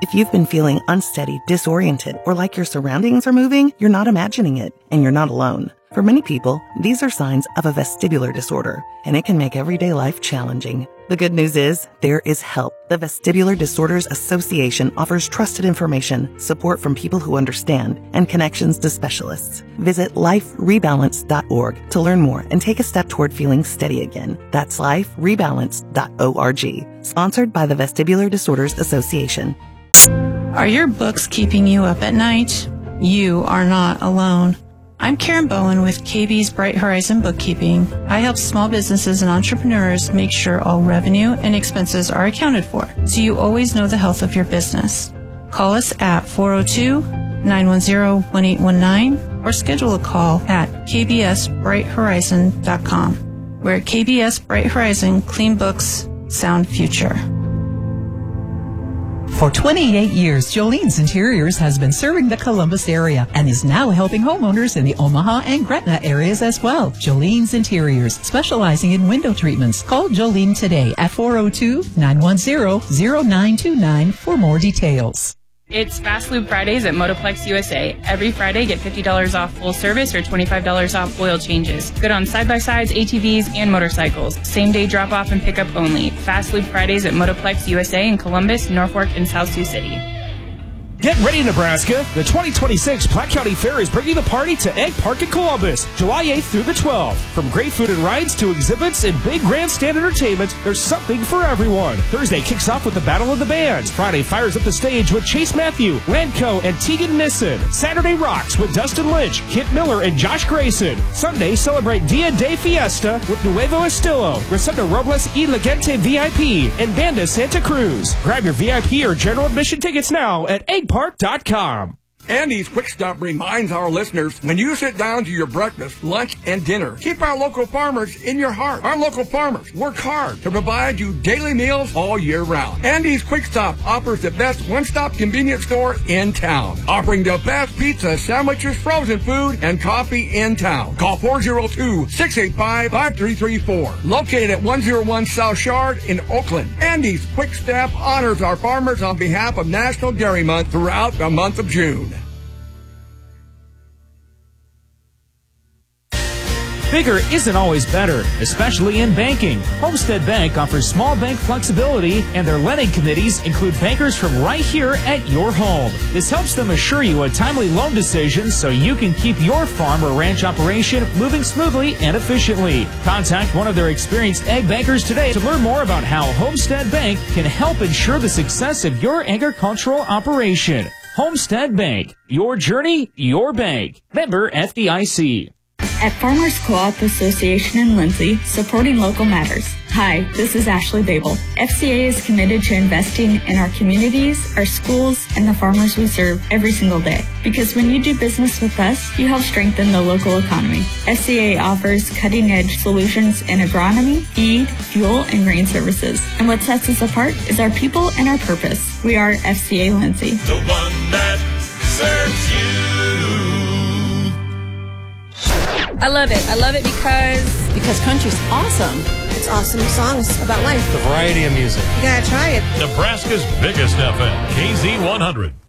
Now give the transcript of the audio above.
If you've been feeling unsteady, disoriented, or like your surroundings are moving, you're not imagining it, and you're not alone. For many people, these are signs of a vestibular disorder, and it can make everyday life challenging. The good news is, there is help. The Vestibular Disorders Association offers trusted information, support from people who understand, and connections to specialists. Visit liferebalance.org to learn more and take a step toward feeling steady again. That's liferebalance.org. Sponsored by the Vestibular Disorders Association. Are your books keeping you up at night? You are not alone. I'm Karen Bowen with KB's Bright Horizon Bookkeeping. I help small businesses and entrepreneurs make sure all revenue and expenses are accounted for, so you always know the health of your business. Call us at 402-910-1819 or schedule a call at kbsbrighthorizon.com. Where at KBS Bright Horizon, clean books, sound future. For 28 years, Jolene's Interiors has been serving the Columbus area and is now helping homeowners in the Omaha and Gretna areas as well. Jolene's Interiors, specializing in window treatments. Call Jolene today at 402-910-0929 for more details. It's Fast Lube Fridays at Motoplex USA. Every Friday, get $50 off full service or $25 off oil changes. Good on side-by-sides, ATVs, and motorcycles. Same-day drop-off and pickup only. Fast Lube Fridays at Motoplex USA in Columbus, Norfolk, and South Sioux City. Get ready, Nebraska. The 2026 Platte County Fair is bringing the party to Egg Park in Columbus, July 8th through the 12th. From great food and rides to exhibits and big grandstand entertainment, there's something for everyone. Thursday kicks off with the Battle of the Bands. Friday fires up the stage with Chase Matthew, Landco, and Tegan Nissen. Saturday rocks with Dustin Lynch, Kit Miller, and Josh Grayson. Sunday celebrate Dia de Fiesta with Nuevo Estilo, Rosendo Robles y La Gente VIP, and Banda Santa Cruz. Grab your VIP or general admission tickets now at eggpark.com. Andy's Quick Stop reminds our listeners, when you sit down to your breakfast, lunch, and dinner, keep our local farmers in your heart. Our local farmers work hard to provide you daily meals all year round. Andy's Quick Stop offers the best one-stop convenience store in town, offering the best pizza, sandwiches, frozen food, and coffee in town. Call 402-685-5334. Located at 101 South Shard in Oakland. Andy's Quick Stop honors our farmers on behalf of National Dairy Month throughout the month of June. Bigger isn't always better, especially in banking. Homestead Bank offers small bank flexibility, and their lending committees include bankers from right here at your home. This helps them assure you a timely loan decision so you can keep your farm or ranch operation moving smoothly and efficiently. Contact one of their experienced ag bankers today to learn more about how Homestead Bank can help ensure the success of your agricultural operation. Homestead Bank, your journey, your bank. Member FDIC. At Farmers Co-op Association in Lindsay, supporting local matters. Hi, this is Ashley Babel. FCA is committed to investing in our communities, our schools, and the farmers we serve every single day. Because when you do business with us, you help strengthen the local economy. FCA offers cutting-edge solutions in agronomy, feed, fuel, and grain services. And what sets us apart is our people and our purpose. We are FCA Lindsay. The one that serves you. I love it. I love it because country's awesome. It's awesome songs about life. The variety of music. You gotta try it. Nebraska's biggest FM, KZ100.